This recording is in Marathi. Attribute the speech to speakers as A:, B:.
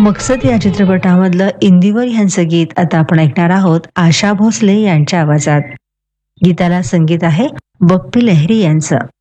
A: मकसद या चित्रपटामधलं इंदिवर यांचं गीत आता आपण ऐकणार आहोत आशा भोसले यांच्या आवाजात. गीताला संगीत आहे बप्पी लहिरी यांचं.